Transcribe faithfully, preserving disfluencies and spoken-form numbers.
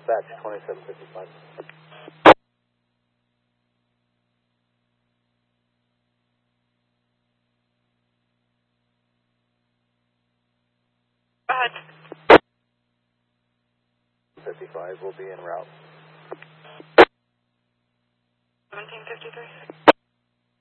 Dispatch twenty-seven fifty-five. Go ahead. fifty-five will be en route. seventeen fifty-three.